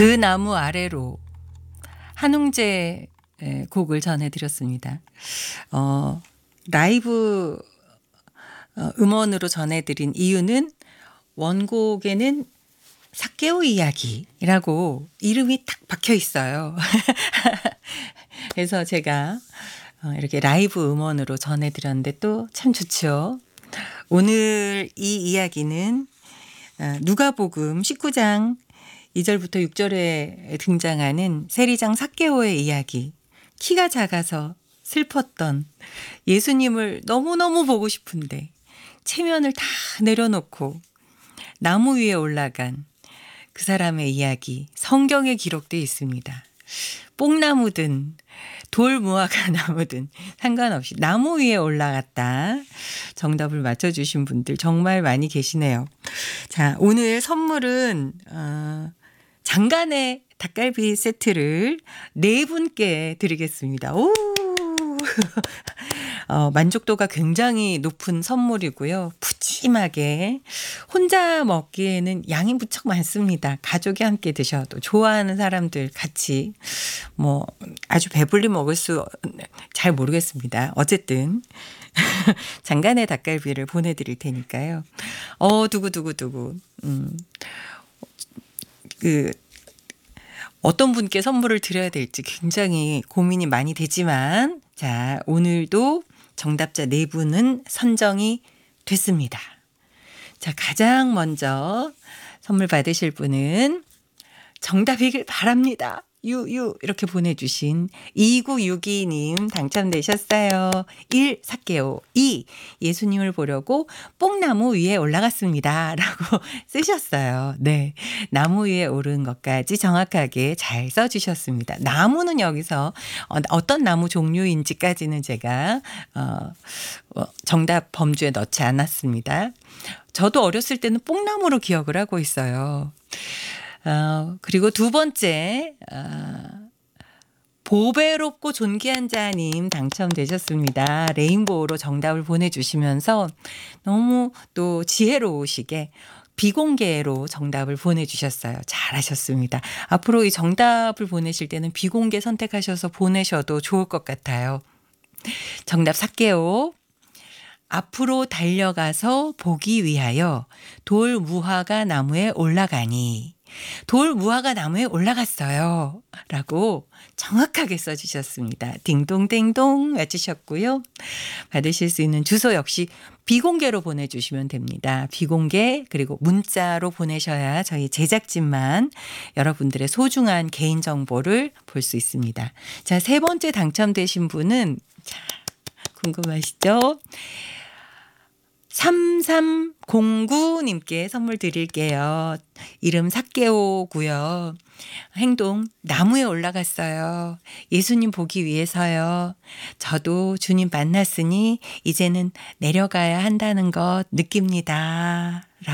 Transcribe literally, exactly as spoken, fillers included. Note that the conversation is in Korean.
그 나무 아래로 한웅재 곡을 전해드렸습니다. 어, 라이브 음원으로 전해드린 이유는 원곡에는 사케오 이야기라고 이름이 딱 박혀 있어요. 그래서 제가 이렇게 라이브 음원으로 전해드렸는데 또 참 좋죠. 오늘 이 이야기는 누가복음 십구 장 이 절부터 육 절에 등장하는 세리장 사케오의 이야기. 키가 작아서 슬펐던 예수님을 너무너무 보고 싶은데 체면을 다 내려놓고 나무 위에 올라간 그 사람의 이야기, 성경에 기록되어 있습니다. 뽕나무든 돌무화과 나무든 상관없이 나무 위에 올라갔다. 정답을 맞춰주신 분들 정말 많이 계시네요. 자, 오늘 선물은 어, 장간의 닭갈비 세트를 네 분께 드리겠습니다. 오! 어, 만족도가 굉장히 높은 선물이고요. 푸짐하게 혼자 먹기에는 양이 무척 많습니다. 가족이 함께 드셔도 좋아하는 사람들 같이 뭐 아주 배불리 먹을 수 잘 모르겠습니다. 어쨌든 장간의 닭갈비를 보내드릴 테니까요. 어 두구두구두구 음, 그 어떤 분께 선물을 드려야 될지 굉장히 고민이 많이 되지만 자 오늘도 정답자 네 분은 선정이 됐습니다. 자 가장 먼저 선물 받으실 분은 정답이길 바랍니다. 유유 이렇게 보내주신 이구육이 님 당첨되셨어요. 일. 사케오 이. 예수님을 보려고 뽕나무 위에 올라갔습니다. 라고 쓰셨어요. 네, 나무 위에 오른 것까지 정확하게 잘 써주셨습니다. 나무는 여기서 어떤 나무 종류인지까지는 제가 어, 정답 범주에 넣지 않았습니다. 저도 어렸을 때는 뽕나무로 기억을 하고 있어요. 어, 그리고 두 번째 어, 보배롭고 존귀한 자님 당첨되셨습니다. 레인보우로 정답을 보내주시면서 너무 또 지혜로우시게 비공개로 정답을 보내주셨어요. 잘하셨습니다. 앞으로 이 정답을 보내실 때는 비공개 선택하셔서 보내셔도 좋을 것 같아요. 정답 사케오. 앞으로 달려가서 보기 위하여 돌 무화과 나무에 올라가니 돌 무화과 나무에 올라갔어요. 라고 정확하게 써주셨습니다. 딩동댕동 맞추셨고요. 받으실 수 있는 주소 역시 비공개로 보내주시면 됩니다. 비공개 그리고 문자로 보내셔야 저희 제작진만 여러분들의 소중한 개인정보를 볼 수 있습니다. 자, 세 번째 당첨되신 분은 자, 궁금하시죠? 삼삼공구 님께 선물 드릴게요. 이름 사케오고요. 행동 나무에 올라갔어요. 예수님 보기 위해서요. 저도 주님 만났으니 이제는 내려가야 한다는 것 느낍니다.